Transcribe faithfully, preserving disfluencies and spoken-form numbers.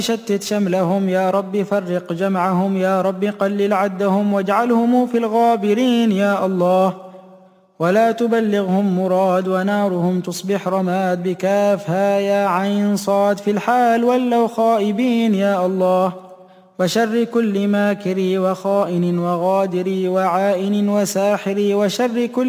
شتت شملهم يا رب، فرق جمعهم يا رب، قلل عدهم واجعلهم في الغابرين يا الله، ولا تبلغهم مراد ونارهم تصبح رماد بكافها يا عين صاد في الحال ولوا خائبين يا الله، وشر كل ماكر وخائن وغادر وعائن وساحر، وشر كل